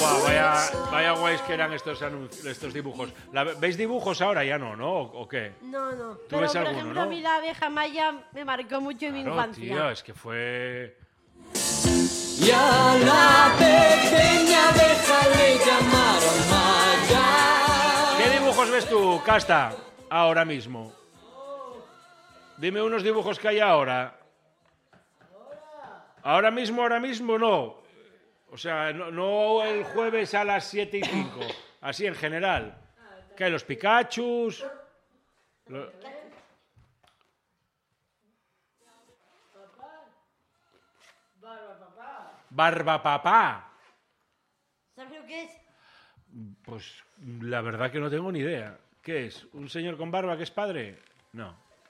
Wow, vaya guays que eran estos dibujos. ¿Veis dibujos ahora? Ya no, ¿no? ¿O qué? No. ¿Tú ves Por alguno, ejemplo, no? a mí la abeja maya me marcó mucho en mi Claro, infancia. tío, es que fue... Y a la pequeña abeja le llamaron Maya. ¿Qué dibujos ves tú, Casta, ahora mismo? Dime unos dibujos que hay ahora. Ahora mismo no. O sea, no el jueves a las 7:05. Así en general. ¿Qué hay? Los Pikachus. Barba papá. ¿Sabes lo que es? Pues la verdad que no tengo ni idea. ¿Qué es? ¿Un señor con barba que es padre? No.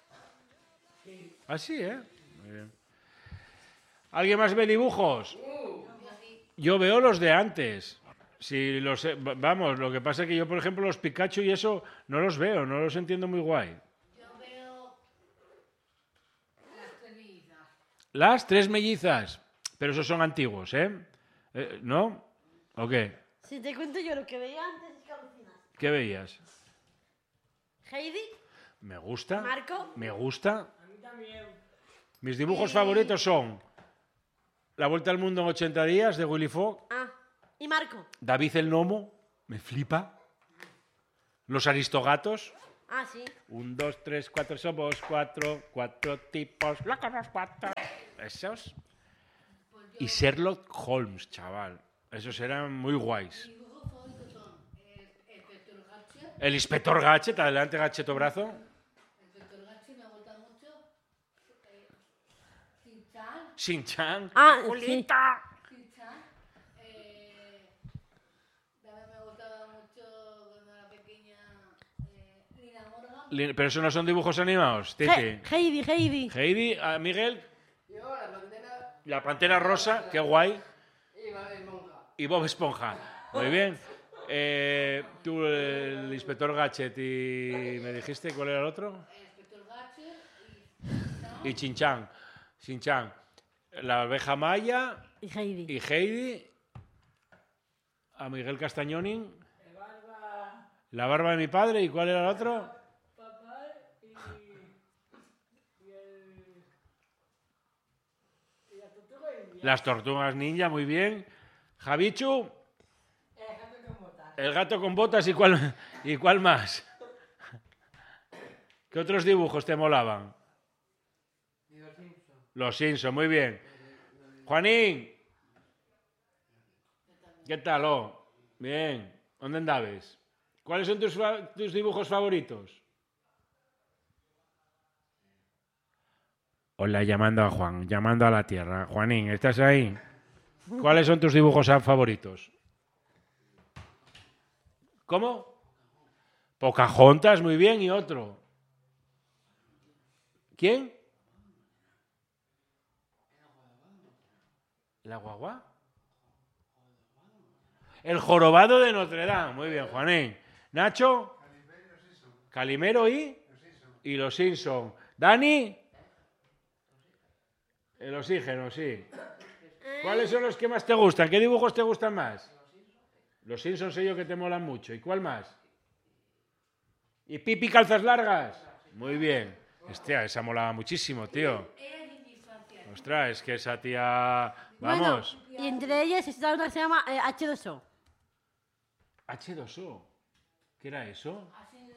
Así, ¿eh? Muy bien. ¿Alguien más ve dibujos? Yo veo los de antes. Si los, vamos, lo que pasa es que yo, por ejemplo, los Pikachu y eso no los veo, no los entiendo muy guay. Yo veo las tres mellizas. Las tres mellizas. Pero esos son antiguos, ¿eh? ¿No? ¿O qué? Si te cuento yo lo que veía antes es que alucinas. ¿Qué veías? Heidi, Me gusta. Marco. Me gusta. Mis dibujos favoritos son La Vuelta al Mundo en 80 días de Willy Fogg, y Marco. David el Gnomo, me flipa, Los Aristogatos, Sí. 1, 2, 3, 4, somos cuatro tipos, locos cuatro, esos, y Sherlock Holmes, chaval, esos eran muy guays. Mis dibujos favoritos son el Inspector Gadget. El Inspector Gadget, adelante Gacheto Brazo. El Inspector Gadget me gusta mucho. Shin-Chan. Shin-Chan. Sí. Julita. Shin-Chan. También me gustaba mucho cuando era pequeña Lina Morgan. Pero eso no son dibujos animados, Titi. Heidi. Heidi, Miguel, Yo, la pantera la Pantera Rosa, qué guay. y va de monja. Y Bob Esponja. Muy bien. Tú, el Inspector Gadget y... ¿Me dijiste cuál era el otro? El Inspector Gadget y Y Shin-Chan. La Abeja Maya Y Heidi. y Heidi. A Miguel Castañonin. La barba de mi padre. ¿Y cuál era el otro? Las tortugas ninja, muy bien. Javichu. El gato con botas. ¿Y cuál más? ¿Qué otros dibujos te molaban? Los Simpson, muy bien. Juanín. ¿Qué tal? Bien. ¿Dónde andabes? ¿Cuáles son tus dibujos favoritos? Hola, llamando a Juan, llamando a la Tierra. Juanín, ¿estás ahí? ¿Cuáles son tus dibujos favoritos? ¿Cómo? Pocahontas, muy bien, y otro. ¿Quién? ¿La guagua? El jorobado de Notre Dame, muy bien, Juanín. Nacho. Calimero y los Simpson. Dani. El oxígeno, sí. ¿Cuáles son los que más te gustan? ¿Qué dibujos te gustan más? Los Simpsons sé yo que te molan mucho. ¿Y cuál más? ¿Y Pipi calzas largas? Muy bien. Hostia, esa molaba muchísimo, tío. Ostras, es que esa tía... Vamos. Bueno, y entre ellas está una que se llama H2O. H2O. ¿Qué era eso? así